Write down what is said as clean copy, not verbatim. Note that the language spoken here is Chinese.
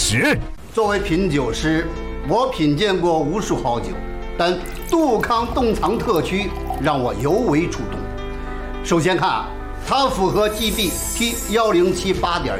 始。 作为品酒师，我品鉴过无数好酒，但杜康冻藏特区让我尤为触动。首先看啊，它符合 GB T1078.1